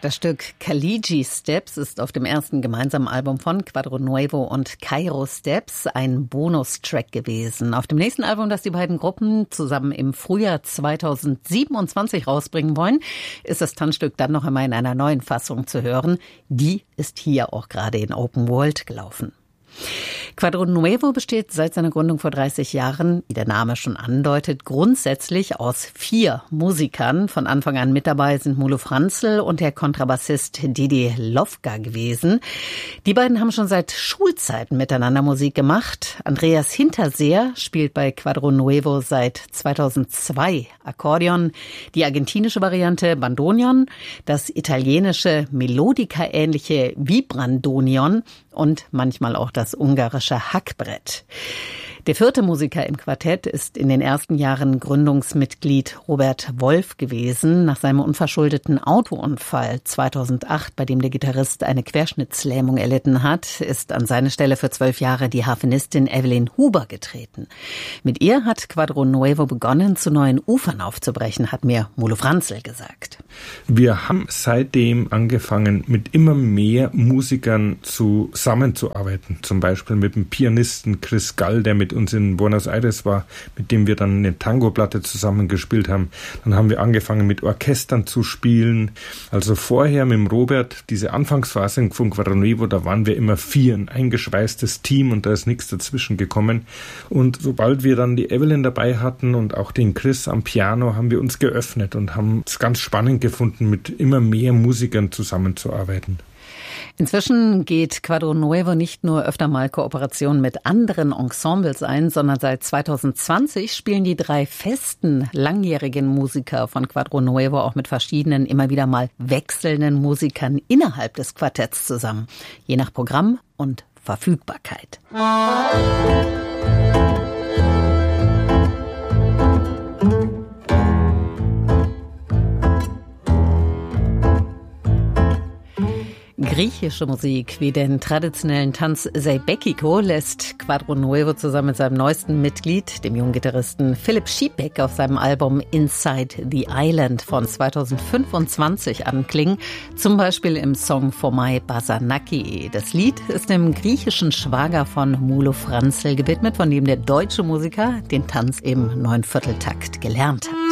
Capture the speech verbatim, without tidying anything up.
Das Stück Caliggi Steps ist auf dem ersten gemeinsamen Album von Quadro Nuevo und Cairo Steps ein Bonustrack gewesen. Auf dem nächsten Album, das die beiden Gruppen zusammen im Frühjahr zweitausendsiebenundzwanzig rausbringen wollen, ist das Tanzstück dann noch einmal in einer neuen Fassung zu hören. Die ist hier auch gerade in Open World gelaufen. Quadro Nuevo besteht seit seiner Gründung vor dreißig Jahren, wie der Name schon andeutet, grundsätzlich aus vier Musikern. Von Anfang an mit dabei sind Mulo Franzl und der Kontrabassist Didi Lovka gewesen. Die beiden haben schon seit Schulzeiten miteinander Musik gemacht. Andreas Hinterseer spielt bei Quadro Nuevo seit zweitausendzwei Akkordeon, die argentinische Variante Bandoneon, das italienische Melodica-ähnliche Vibrandonion und manchmal auch das ungarische Hackbrett. Der vierte Musiker im Quartett ist in den ersten Jahren Gründungsmitglied Robert Wolf gewesen. Nach seinem unverschuldeten Autounfall zweitausendacht, bei dem der Gitarrist eine Querschnittslähmung erlitten hat, ist an seine Stelle für zwölf Jahre die Harfenistin Evelyn Huber getreten. Mit ihr hat Quadro Nuevo begonnen, zu neuen Ufern aufzubrechen, hat mir Mulo Franzl gesagt. Wir haben seitdem angefangen, mit immer mehr Musikern zusammenzuarbeiten. Zum Beispiel mit dem Pianisten Chris Gall, der mit uns in Buenos Aires war, mit dem wir dann eine Tango-Platte zusammen gespielt haben. Dann haben wir angefangen, mit Orchestern zu spielen. Also vorher mit dem Robert, diese Anfangsphase von Quadro Nuevo, da waren wir immer vier, ein eingeschweißtes Team und da ist nichts dazwischen gekommen. Und sobald wir dann die Evelyn dabei hatten und auch den Chris am Piano, haben wir uns geöffnet und haben es ganz spannend gefunden, mit immer mehr Musikern zusammenzuarbeiten. Inzwischen geht Quadro Nuevo nicht nur öfter mal Kooperationen mit anderen Ensembles ein, sondern seit zweitausendzwanzig spielen die drei festen, langjährigen Musiker von Quadro Nuevo auch mit verschiedenen, immer wieder mal wechselnden Musikern innerhalb des Quartetts zusammen, je nach Programm und Verfügbarkeit. Griechische Musik wie den traditionellen Tanz Zeibekiko lässt Quadro Nuevo zusammen mit seinem neuesten Mitglied, dem jungen Gitarristen Philipp Schiebeck, auf seinem Album Inside the Island von zweitausendfünfundzwanzig anklingen, zum Beispiel im Song Phomai Basanaki. Das Lied ist dem griechischen Schwager von Mulo Franzl gewidmet, von dem der deutsche Musiker den Tanz im Neunvierteltakt gelernt hat.